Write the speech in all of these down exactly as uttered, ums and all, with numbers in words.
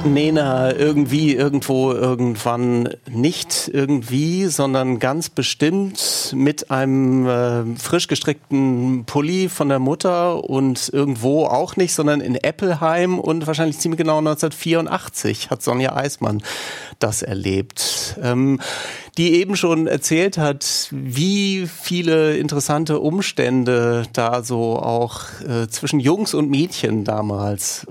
Nena irgendwie, irgendwo, irgendwann nicht irgendwie, sondern ganz bestimmt mit einem äh, frisch gestrickten Pulli von der Mutter und irgendwo auch nicht, sondern in Eppelheim und wahrscheinlich ziemlich genau neunzehnhundertvierundachtzig hat Sonja Eismann das erlebt. Ähm, die eben schon erzählt hat, wie viele interessante Umstände da so auch äh, zwischen Jungs und Mädchen damals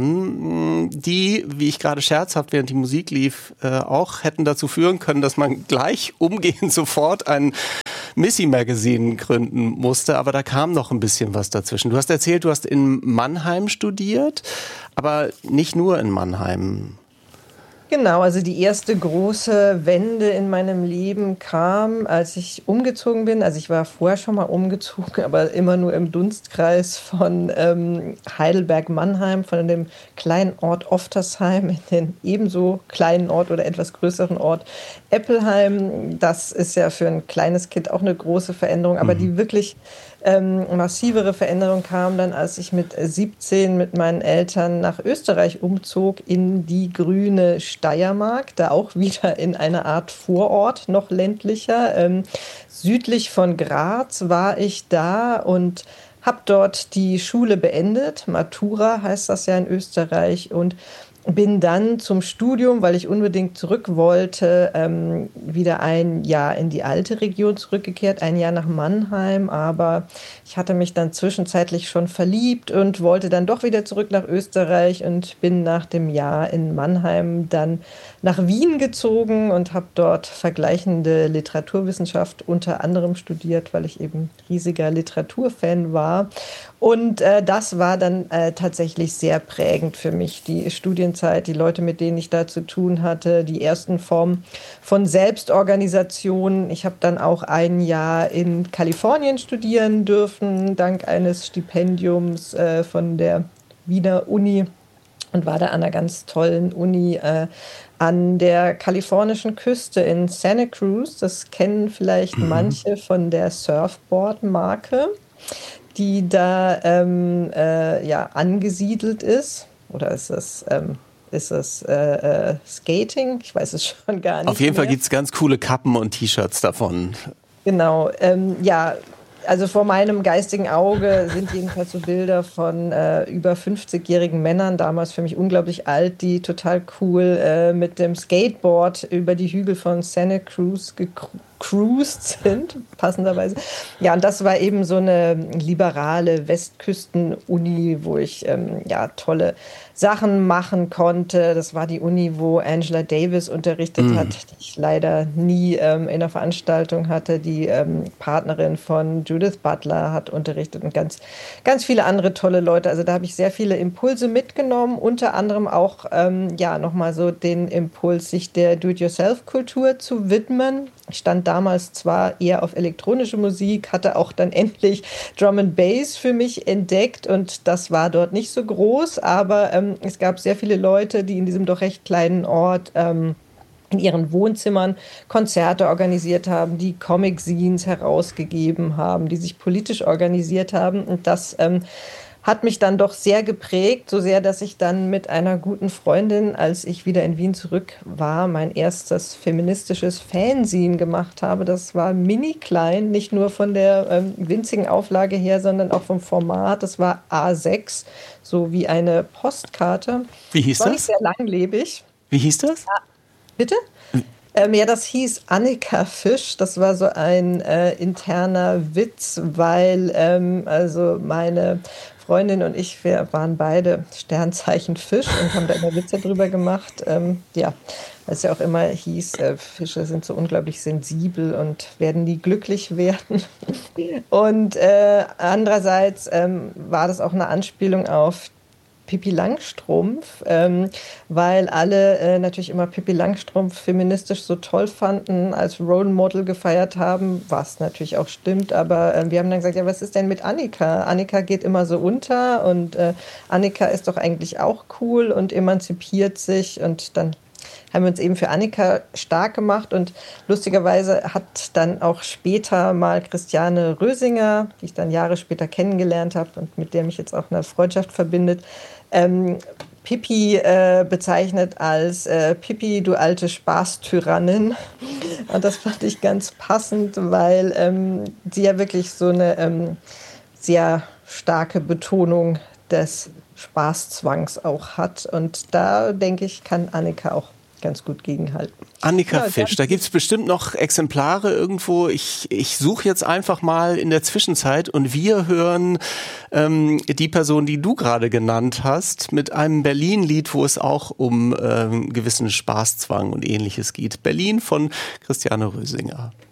waren, die, wie ich gerade scherzhaft während die Musik lief, äh, auch hätten dazu führen können, dass man gleich umgehend sofort ein Missy Magazine gründen musste, aber da kam noch ein bisschen was dazwischen. Du hast erzählt, du hast in Mannheim studiert, aber nicht nur in Mannheim. Genau, also die erste große Wende in meinem Leben kam, als ich umgezogen bin. Also ich war vorher schon mal umgezogen, aber immer nur im Dunstkreis von ähm, Heidelberg-Mannheim, von dem kleinen Ort Oftersheim in den ebenso kleinen Ort oder etwas größeren Ort Eppelheim. Das ist ja für ein kleines Kind auch eine große Veränderung, aber mhm. die wirklich Ähm, massivere Veränderung kam dann, als ich mit siebzehn mit meinen Eltern nach Österreich umzog, in die grüne Steiermark, da auch wieder in einer Art Vorort, noch ländlicher. Ähm, südlich von Graz war ich da und habe dort die Schule beendet. Matura heißt das ja in Österreich, und bin dann zum Studium, weil ich unbedingt zurück wollte, ähm, wieder ein Jahr in die alte Region zurückgekehrt, ein Jahr nach Mannheim. Aber ich hatte mich dann zwischenzeitlich schon verliebt und wollte dann doch wieder zurück nach Österreich und bin nach dem Jahr in Mannheim dann nach Wien gezogen und habe dort vergleichende Literaturwissenschaft unter anderem studiert, weil ich eben riesiger Literaturfan war. Und äh, das war dann äh, tatsächlich sehr prägend für mich, die Studienzeit, die Leute, mit denen ich da zu tun hatte, die ersten Formen von Selbstorganisation. Ich habe dann auch ein Jahr in Kalifornien studieren dürfen, dank eines Stipendiums äh, von der Wiener Uni, und war da an einer ganz tollen Uni äh, an der kalifornischen Küste in Santa Cruz. Das kennen vielleicht mhm. manche von der Surfboard-Marke, die da ähm, äh, ja, angesiedelt ist. Oder ist es, ähm, ist es äh, äh, Skating? Ich weiß es schon gar nicht. Auf jeden mehr. Fall gibt es ganz coole Kappen und T-Shirts davon. Genau, ähm, ja. Also vor meinem geistigen Auge sind jedenfalls so Bilder von äh, über fünfzigjährigen Männern, damals für mich unglaublich alt, die total cool äh, mit dem Skateboard über die Hügel von Santa Cruz gecruised sind, passenderweise. Ja, und das war eben so eine liberale Westküsten-Uni, wo ich ähm, ja tolle Sachen machen konnte. Das war die Uni, wo Angela Davis unterrichtet mm. hat, die ich leider nie ähm, in der Veranstaltung hatte. Die ähm, Partnerin von Judith Butler hat unterrichtet und ganz, ganz viele andere tolle Leute. Also da habe ich sehr viele Impulse mitgenommen, unter anderem auch ähm, ja, nochmal so den Impuls, sich der Do-it-yourself-Kultur zu widmen. Ich stand damals zwar eher auf elektronische Musik, hatte auch dann endlich Drum and Bass für mich entdeckt, und das war dort nicht so groß, aber ähm, es gab sehr viele Leute, die in diesem doch recht kleinen Ort ähm, in ihren Wohnzimmern Konzerte organisiert haben, die Comic-Zines herausgegeben haben, die sich politisch organisiert haben, und das ähm, hat mich dann doch sehr geprägt, so sehr, dass ich dann mit einer guten Freundin, als ich wieder in Wien zurück war, mein erstes feministisches Fanzine gemacht habe. Das war mini klein, nicht nur von der ähm, winzigen Auflage her, sondern auch vom Format. Das war A sechs, so wie eine Postkarte. Wie hieß das? War nicht sehr langlebig. Wie hieß das? Ja, bitte? Ähm, ja, das hieß Annika Fisch. Das war so ein äh, interner Witz, weil ähm, also meine Freundin und ich, wir waren beide Sternzeichen Fisch und haben da immer Witze drüber gemacht. Ähm, ja, weil es ja auch immer hieß, äh, Fische sind so unglaublich sensibel und werden nie glücklich werden. Und äh, andererseits ähm, war das auch eine Anspielung auf Pippi Langstrumpf, ähm, weil alle äh, natürlich immer Pippi Langstrumpf feministisch so toll fanden, als Role Model gefeiert haben, was natürlich auch stimmt, aber äh, wir haben dann gesagt, ja, was ist denn mit Annika? Annika geht immer so unter, und äh, Annika ist doch eigentlich auch cool und emanzipiert sich, und dann haben wir uns eben für Annika stark gemacht, und lustigerweise hat dann auch später mal Christiane Rösinger, die ich dann Jahre später kennengelernt habe und mit der mich jetzt auch eine Freundschaft verbindet, ähm, Pippi äh, bezeichnet als äh, Pippi, du alte Spaßtyrannin. Und das fand ich ganz passend, weil ähm, sie ja wirklich so eine ähm, sehr starke Betonung des Spaßzwangs auch hat. Und da, denke ich, kann Annika auch ganz gut gegenhalten. Annika ja, Fisch, da gibt es bestimmt noch Exemplare irgendwo. Ich, ich suche jetzt einfach mal in der Zwischenzeit und wir hören ähm, die Person, die du gerade genannt hast, mit einem Berlin-Lied, wo es auch um ähm, gewissen Spaßzwang und Ähnliches geht. Berlin von Christiane Rösinger.